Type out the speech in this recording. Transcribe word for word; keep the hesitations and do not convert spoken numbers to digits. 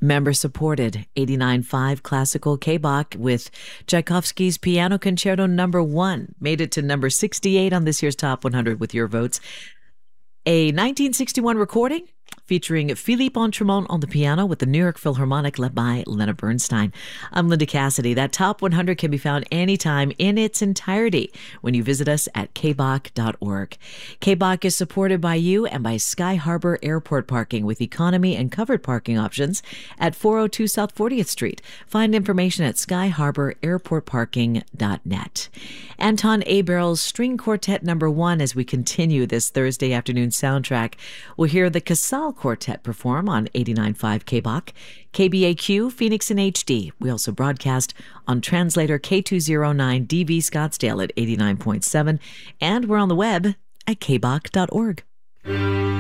Member-supported eighty-nine point five classical K-Bach with Tchaikovsky's Piano Concerto Number One made it to number sixty-eight on this year's Top one hundred with your votes. A nineteen sixty-one recording featuring Philippe Entremont on the piano with the New York Philharmonic led by Leonard Bernstein. I'm Linda Cassidy. That Top one hundred can be found anytime in its entirety when you visit us at k bach dot org. K-Bach is supported by you and by Sky Harbor Airport Parking with economy and covered parking options at four oh two South fortieth Street. Find information at sky harbor airport parking dot net. Anton Aberl's String Quartet Number One as we continue this Thursday afternoon soundtrack. We'll hear the Casal Quartet perform on eighty-nine point five K-Bach, K B A Q, Phoenix in H D. We also broadcast on translator K two oh nine D V Scottsdale at eighty-nine point seven, and we're on the web at k bach dot org.